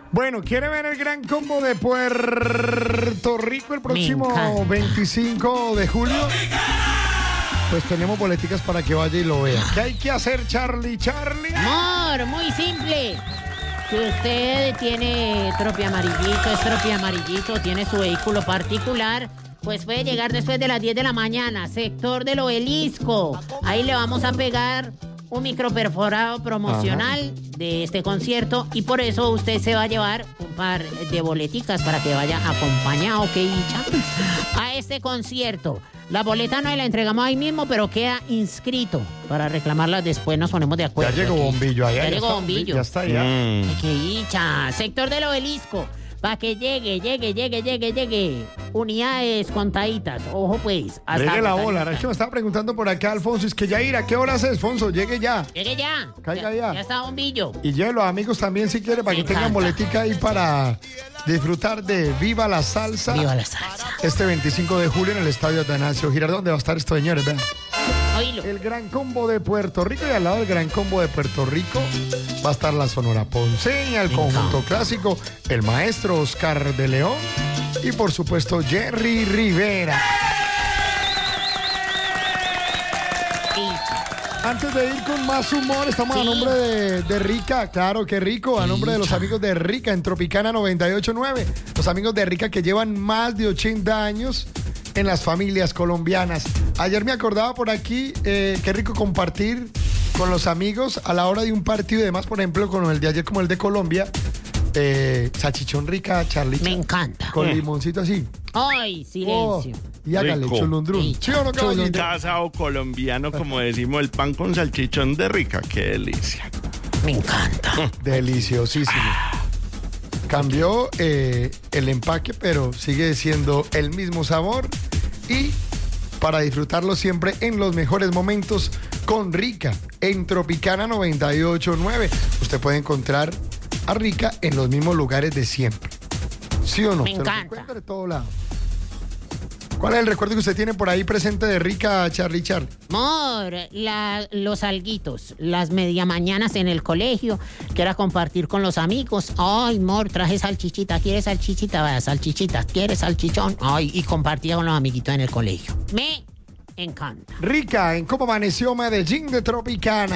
Bueno, ¿quiere ver el gran combo de Puerto Rico el próximo 25 de julio? Pues tenemos boleticas para que vaya y lo vea. ¿Qué hay que hacer, Charlie? Amor, muy simple. Si usted tiene tropi amarillito, tiene su vehículo particular, pues puede llegar después de las 10 de la mañana, sector del Obelisco. Ahí le vamos a pegar un microperforado promocional de este concierto y por eso usted se va a llevar un par de boleticas para que vaya acompañado, a este concierto. La boleta no la entregamos ahí mismo, pero queda inscrito. Para reclamarla después nos ponemos de acuerdo. Ya llegó Bombillo allá. Ya llegó Bombillo. Ya está allá. ¡Qué dicha! Sector del Obelisco. Para que llegue. Unidades contaditas. Ojo pues. Llegue la bola. Es que me estaba preguntando por acá, Alfonso. Es que ya ir, ¿a qué hora es, Alfonso? Llegue ya. Llegue ya. Caiga ya. Ya está Bombillo. Y lleve los amigos también si quiere para que tengan boletica ahí para disfrutar de Viva la Salsa. Viva la Salsa. Este 25 de julio en el Estadio Atanasio Girardot, donde va a estar estos señores, vean. Oílo. El Gran Combo de Puerto Rico, y al lado del Gran Combo de Puerto Rico va a estar la Sonora Ponceña, el conjunto clásico, el maestro Oscar de León y por supuesto Jerry Rivera. Antes de ir con más humor, estamos a nombre de Rica, claro, qué rico, a nombre de los amigos de Rica en Tropicana 98.9, los amigos de Rica que llevan más de 80 años en las familias colombianas. Ayer me acordaba por aquí, qué rico compartir con los amigos a la hora de un partido y demás, por ejemplo, con el de ayer como el de Colombia, salchichón Rica, Charlie. Me encanta. Con limoncito así. ¡Ay, silencio! Y hágale, Rico. chulundrún. ¿Sí o no, caballito? Casa o colombiano, como decimos, el pan con salchichón de Rica. ¡Qué delicia! Me encanta. Deliciosísimo. Cambió el empaque, pero sigue siendo el mismo sabor. Y para disfrutarlo siempre en los mejores momentos con Rica en Tropicana 98.9. Usted puede encontrar a Rica en los mismos lugares de siempre. ¿Sí o no? Me encanta. Se los encuentra de todo lado. ¿Cuál es el recuerdo que usted tiene por ahí presente de Rica, Charlie? Amor, los alguitos, las media mañanas en el colegio, que era compartir con los amigos. Ay, amor, traje salchichita, ¿quieres salchichita? Vaya, salchichita, ¿quieres salchichón? Ay, y compartía con los amiguitos en el colegio. Me encanta. Rica en Cómo Amaneció Medellín de Tropicana.